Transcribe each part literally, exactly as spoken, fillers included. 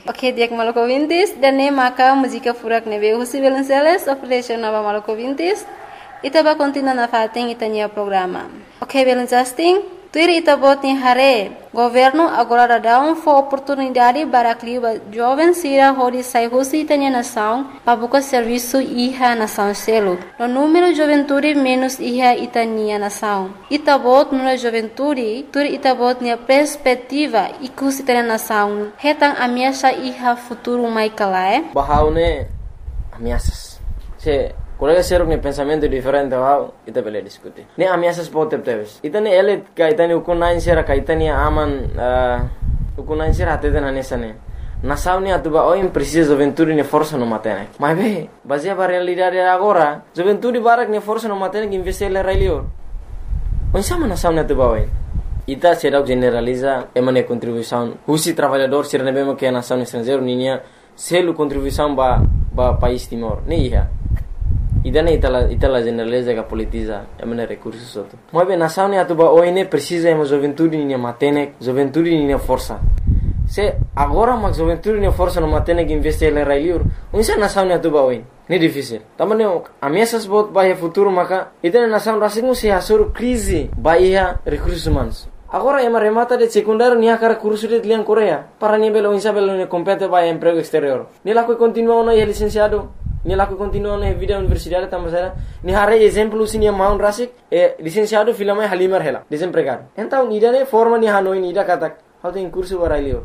Ok, diak Maluku Vintis, dan ne maka música furak nebe husi Velenceles, operation nova Maluku Vintis, ita ba continua na fating itanya programa. Ok, Velencasting, tuir ita bot ni hare, governo agora dá um for oportunidade para clima jovem sira hori sai husi itanya nação, para buscar serviço iha nação selo. No número juventude menos iha itania nação. Ita bot no juventude, tuir ita bot ni perspectiva ikus itanya nação. Hetang ameaça iha futuro mai kalae. Bahaune ameaças. Se colega ser um pensamento diferente ao ita bele discutir. Ne ameaças pode ter. Ita ne ele ka ita ne ukunain sera ka ita ne aman ukunain sera até na nessa ne. Nação ne atuba o precisa juventude ne força no matene. Mas be, baseia para realidade agora, juventude barak ne força no matene que investir le railio. Onde sama nação ne atuba oi. Ita será generaliza emane contribuição. Husi trabalhador ser ne bemo que a nação estrangeiro ninha selo contribuição ba ba país Timor. Ne iha. Idane itala itala generaliza que politiza emane recursos outro. Mas bem nação ne atuba oi ne precisa emo juventude ninha matene, juventude ninha força. Se agora mas juventude ninha força no matene que investir le railio. Onde nação ne atuba oi. Ne difícil. Também ameaças bot bahia futuro maka itane nação rasingu se hasur crise bahia recursos humanos. Agora ema remata de secundário nia cara curso de lian Coreia. Para ni belo insa belo ne compete bahia emprego exterior. Ni la que continua no licenciado. Ni la que continua na vida universidade também. Ni hare exemplo se ni maun rasik e licenciado filama halimar hela desempregado. Então ni dane forma ni hanoi ni da kata. How tem curso para ilio.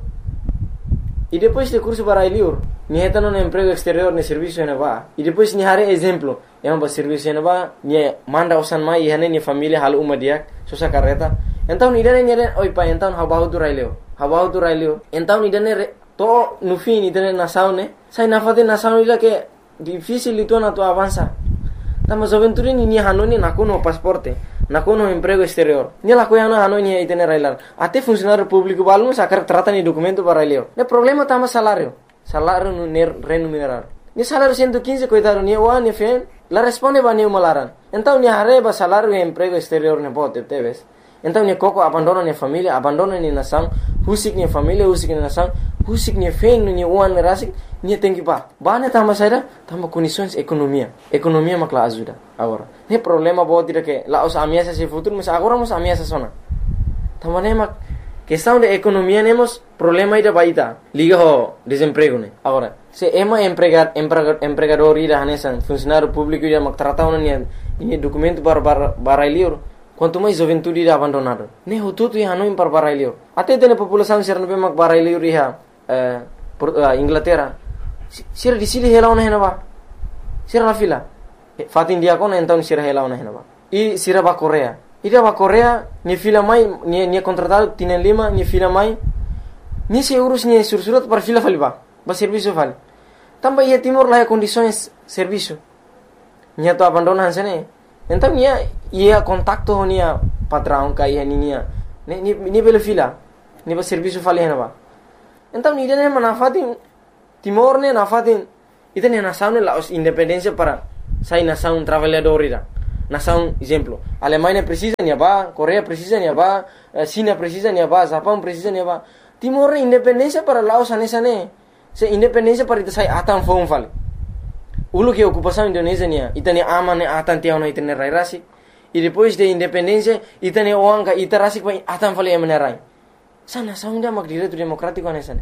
E depois de curso para ilio, ni heta no emprego exterior ne serviço ne va. E depois ni hare exemplo, ema ba serviço ne va, ni manda usan mai hane ni família hal uma dia, susa carreta. Então ni dane ni dane oi pa então habahu tu railio. Habahu tu railio. Então ni dane to no fim ni dane nação ne. Sai na fate nação ila que difícil itu na tu avança. Tama juventude ni ni hanoni na kuno pasporte. Na kuno emprego exterior. Ni la coiana hanoi ni itene railar. Até funcionário público balum sacar trata ni documento para railio. Ne problema tama salário. Salário no remunerar. Ni salário cento e quinze coitado ni wa ni fen. La responde ba ni malaran. Então ni hareba salário e emprego exterior ne bote teves. Então ni coco abandona ni família, abandona ni nação, husik ni família, husik ni nação, husik ni fen ni uan rasik ni tem que pa. Bane tama saída, tama condições economia. Economia makla ajuda agora. Ne problema bote dire que la os ameaças se futuro, mas agora mos ameaças sona. Tama ne mak questão de economia nemos problema ida baita. Liga ho desemprego ne. Agora, se ema empregar empregador ida hanesan, funcionário público ida mak trata ona ni ni documento para para liur. Quanto mais juventude ida abandonado. Ne ho tutu ya hanoi para para liur. Até tem população ser no mak para liur iha eh Inglaterra. Sira di sini hela ona hena ba. Sira na fila. Fatin dia kona então sira hela ona hena ba. E sira ba Coreia. Ida ba Coreia ni fila mai ni ni contratado tienen lima ni fila mai. Ni se urus ni sursurat para fila fali ba. Ba serviço fali. Tamba ia Timor lá condições serviço. Ni to abandonan sene. Então ni ia contacto ni patrão kai ni ni ni ni bela fila. Ni ba serviço fali hena ba. Então ni dene manafatin Timor ne nafatin ita ne nação ne la independência para sai nação trabalhador ida. Nação exemplo, Alemanha precisa ni ba, Coreia precisa ni ba, China precisa ni ba, Japão precisa ni ba. Timor ne independência para Laos anesa ne. Se independência para ita sai atan fon fale. Ulu que ocupação Indonésia ni ita ne aman ne atan tiao no ita ne rai rasi. E depois de independência ita ne oanga ita rasi pa atan fale emane rai. Sa nação dia mak direito democrático anesa ne.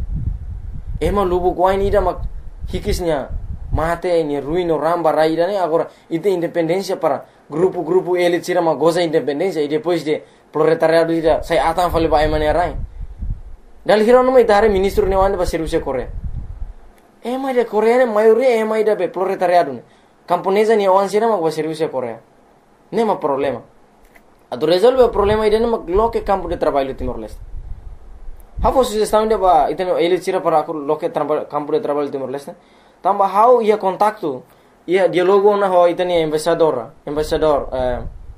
Ema lubu kuai ni da mak hikisnya mate ni ruino ramba raida ne agora ite independência para grupo-grupo elit sira ma goza independência e depois de proletariado ida sai atan fale ba emane rai. Dal hiro no mai tare ministro ne wande ba serviço Coreia. Ema de Coreia ne maioria ema ida be proletariado ne. Camponesa ni wan sira ma ba serviço Coreia. Ne ma problema. Ado resolve o problema ida ne ma loke campo de trabalho Timor-Leste. How sugestão de ba iteno ele tira para aku loke campo de trabalho Timor-Leste. Tamba how ia contacto ia dialogo na ho itani embaixador, embaixador eh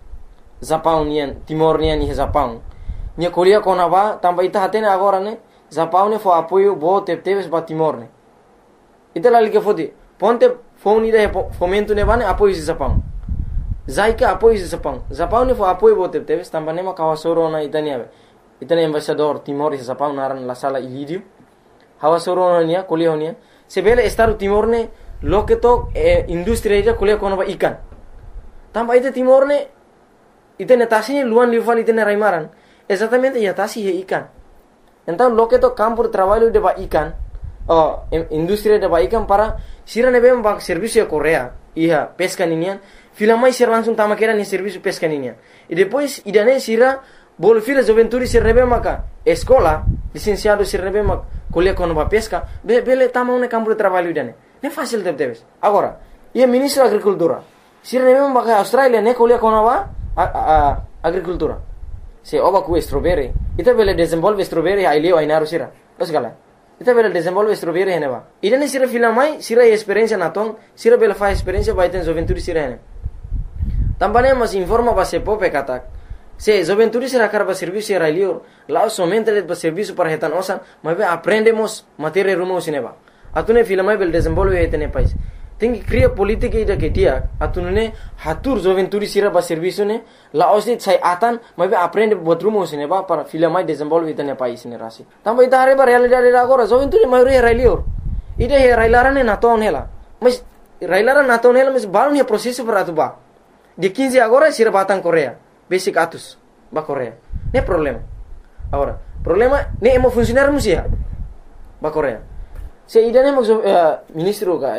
Japão nian Timor nian ni Japão. Nia Coreia kona ba tamba ita hatene agora ne Japão ne fo apoio bo tepteves ba Timor ne. Ita lali que fodi ponte fone ida fomento ne ba ne apoio Japão. Zaika apoio Japão. Japão ne fo apoio bo tepteves tamba ne ma kawasoro na itani ave. Itani embaixador Timor e Japão naran la sala ilidio. hawa soro nia kuliah nia sebele Estado Timor ne loke to eh, industri aja kuliah kono ba ikan tamba ite Timor ne ite netasinya luan lival ite raimaran exatamente ya tasi he ikan então loke to campo de trabalho de ba ikan oh industri de ba ikan para sira ne bem ba serviço Korea iya pesca ninian fila mai sira langsung tama kira ni serviço pesca ninian e depois idane sira bol fila juventude sira ne bem maka escola licenciado sira ne bem maka kuliah kono ba pesca be bele tama un campo de trabalho idane ne fácil de teves agora ia ministro da agricultura sira ne bem maka Australia ne kuliah kono ba agricultura se oba ku strawberry ita bele desenvolve strawberry ai leo ai naru sira os gala ita bele desenvolve strawberry hene ba ida ne sira fila mai sira experiência na tong sira bele fa experiência ba iten juventude sira hene tambane mas informa ba se pope katak se juventude sira karba serviço sira leo lá somente de ba serviço para retan osan mas aprendemos matéria rumo sineba atune fila mai bele desenvolve etene país tem que criar política ida que dia atunune hatur juventude sira ba serviço ne la osni sai atan mas aprende buat rumo sine ba para fila mai desenvolve itane país ne rasi tamba ita are ba realidade agora juventude mai re railior ida he railarane na ton hela mas railara na ton hela mas balun he processo para atuba de quinze agora sira batang Korea basic atus ba Korea ne problema agora problema ne emo funcionar musia ba Korea se ida ne mo uh, ministro ka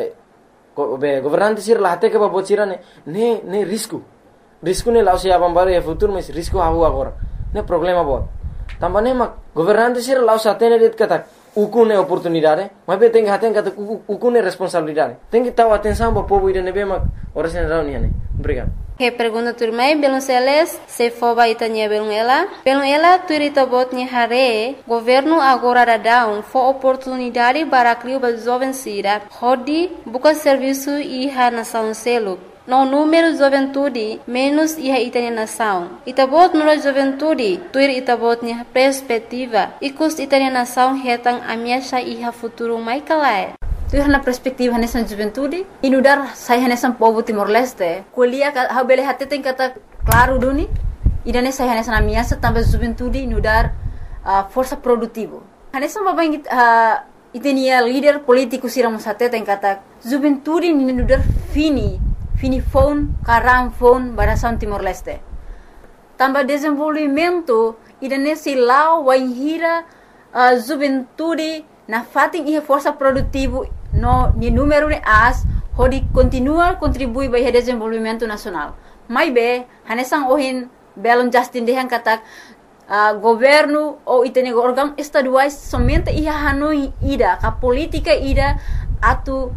be governante sir la hate ke ba bocira ne ne ne risco risco ne lao se abam bare e futuro mas risco hawu agora ne problema bo tambane ma governante sir lao sa tene det kata ukune oportunidade mas be tem haten kata ukune responsabilidade tem que taw atenção ba povo ide ne be ma ora sen reunião ne obrigado. Que pergunta turmai belum seles se foba itanya belum ela belum ela turita botnya hare governo agora da down for oportunidade para criar ba jovem sira hodi buka serviço iha nação selo no número juventude menos iha itanya nação itabot no juventude tuir itabotnya perspectiva ikus itanya nação hetang amiasha iha futuro mai kalai tu na perspektiva nessa juventude inudar saya nessa povo Timor Leste kuliah ha bele hate tem kata claro duni idane saya nessa na minha também juventude inudar uh, força produtivo nessa babang uh, itenia líder político siramos hate tem kata juventude inudar fini fini phone karam phone barasan Timor Leste também desenvolvimento idane silau wainhira uh, juventude na fating ihe força produtivo no ni número de as hodi continua contribui para o desenvolvimento nacional mai be hanesang ohin belon Justin dehan katak uh, governo ou itene órgão estaduais somente iha hanoi ida ka política ida atu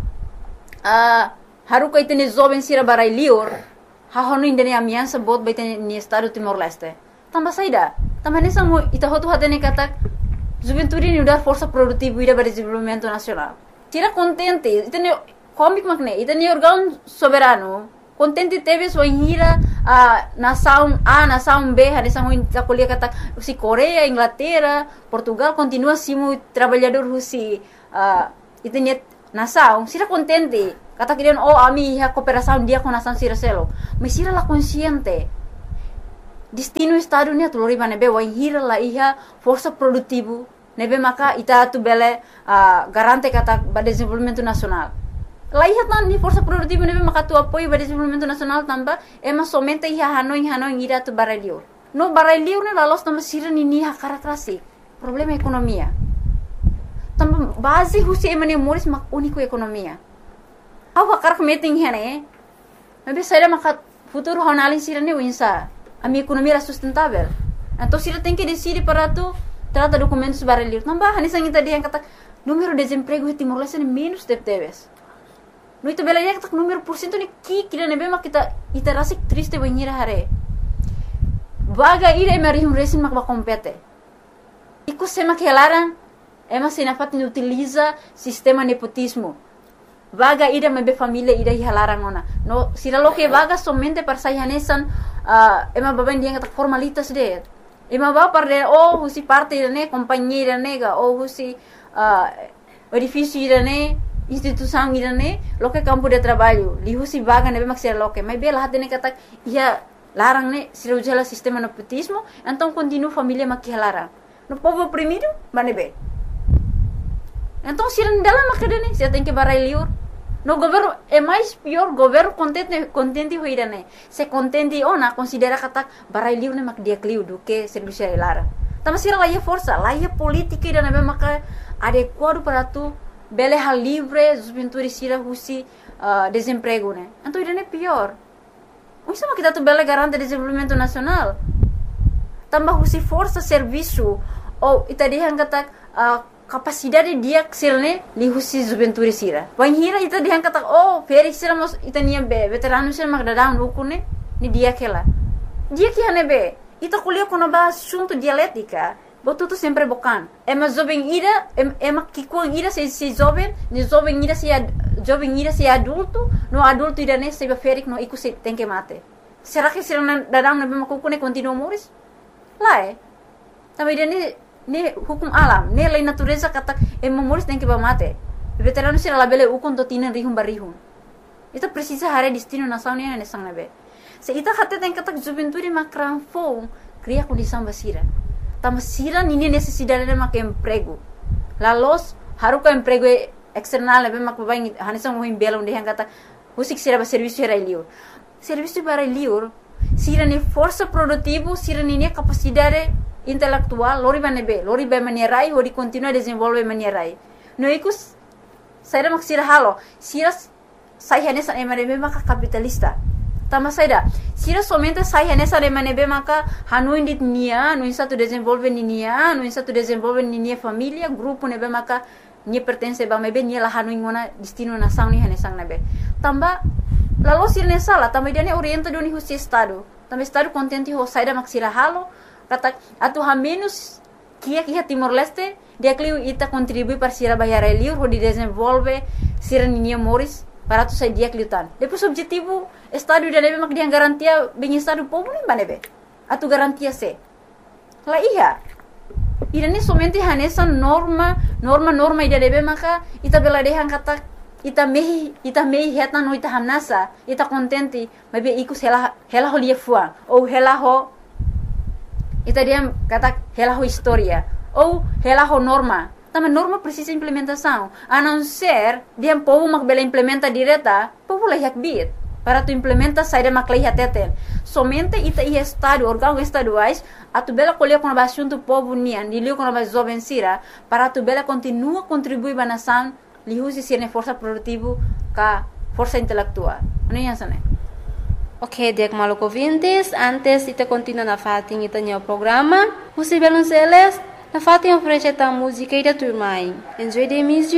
uh, haruka itene jovem sira barai lior ha hanoi indene amiança bot ba itene ni estado Timor Leste tamba saida tamba hanesang ita hotu hatene katak juventude ni dar força produtiva ida para desenvolvimento nacional tira contente itene comic magne itene órgão soberano contente teve sua inhira a nação A nação B hanesang ita kuliah kata si Korea Inglaterra Portugal continua simo trabalhador husi uh, itene nação sira contente kata kirian oh ami ha cooperação dia com nação sira selo mas sira la consciente destino estado ni atulori bane be wa hira la iha força produtivo nebe maka ita tu bele uh, garante kata ba desenvolvimento nacional la iha tan ni força produtivo nebe maka tu apoio ba desenvolvimento nacional tamba ema somente iha hanoi hanoi ira tu baralio no baralio ne la los tamba sira ni ni ha karakterasi problema ekonomia tamba base husi emane moris mak unico ekonomia awa karak meeting hene nebe saira maka futuro honalin sira ne winsa a minha economia era sustentável. Então, se ela tem que decidir para tu, trata documentos baralhos. Não vai, nessa gente dia kata número de desemprego em Timor Leste é menos de teves. No itu bela dia kata número por cento ni ki kira nebe mak kita ita rasik triste banhira hare. Vaga ira emari um resin mak ba compete. Iku sema que elaran ema sinafat ni utiliza sistema nepotismo. Vaga ida mebe família ida hihalarang ona. No, sira lo que vaga somente para sayanesan uh, ema baben dia kata formalitas de. Ema ba para oh husi parte ne companhia nega oh husi uh, edifício ne instituição ne lo que campo de trabalho. Li husi vaga nebe maksira lo que. Mebe lah ne kata ia larang ne sira ujala sistema nepotismo, então continua família makihalarang. No povo oprimido, manebe. Então, se não dela macadane, se tem que barai liur. No governo é mais pior, governo contente contente hoira né. Se contente ona considera kata barai liur ne mak dia kliu do que serviço lara. Tama sira lá é força, lá é política e na maka adequado para tu bele hal livre, os pintores sira husi uh, desemprego né. Então ira é pior. O isso que tu bele garante desenvolvimento nacional. Tambah husi força serviço ou itadihan kata uh, capacidade dia kecilnya li husi juventude sira. Wan hira ita dihan kata oh feri sira mos ita nia be veterano sira mag dadang lukune ni dia kela. Dia que hane be ita kuliah kono ba assunto dialética. Botu tu sempre bokan. Ema jovem ira ema kikuang ira se se jovem ni jovem ira se jovem ira se adulto no adulto ira ne se ba ferik no iku se tem que mate. Será que sira dadang na be makukune continua moris? Lá é. Também ira ne hukum alam, ne lei natureza kata e memoris tem que ba mate. Veterano sira labele ukon to tinan rihum barihum. Ita precisa hare destino nação ne ne sang nabe. Se ita kata tem kata juventude makran fo, cria condição basira. Tama sira nini necessidade de mak emprego. La los haruka emprego external nabe mak babai hanisang mo himbela onde han kata usik sira ba serviço era liur. Serviço para liur, sira ne força produtivo, sira ne capacidade intelectual, lori ba nebe, lori ba manierai, hori continua desenvolve manierai. No ikus, saya mak sira halo, sira saya nesa emanebe maka capitalista. Tama saya sira somente saya nesa emanebe maka hanu indit nia, no satu desenvolve ni nia, no satu desenvolve ni nia família, grupo nebe maka nia pertence ba mebe nia la hanu ingona destino nação ni hanesang nebe. Tamba lalu sira nesa la, tamba dia ne orienta doni husi estado. Tamba estado contente ho saya mak sira halo. Kata atu ha menos kia kia Timor Leste dia kliu ita contribui para sira bayar liur ho di desenvolve sira ninia moris para tu sai dia kliutan. Depois objetivo estado dia nebe mak dia garantia bem estado povo nem banebe. Atu garantia se. La iya. Ira ni somente hanesa norma norma norma dia nebe maka ita bela dehan kata ita mehi ita mehi heta no ita hamnasa ita contente mabe ikus hela hela ho lia fuang ou hela ho ita dia kata hela ho história ou hela ho norma. Também norma precisa implementação. A não ser dia povo mak bela implementa direta, povo lah yak bit. Para tu implementa saída mak lah teten. Somente ita i estado órgãos estaduais a tu bela colher com a assunto povo nian, dilio com a jovem sira, para tu bela continua contribuir ba nação, li husi sirne força produtivo ka força intelectual. Ano yan sana? Ok, Diak Maluco ouvintes, antes de continuar na fatin ita o programa, você Belonceles, na fatin oferece a música e da turma. Enjoy the music.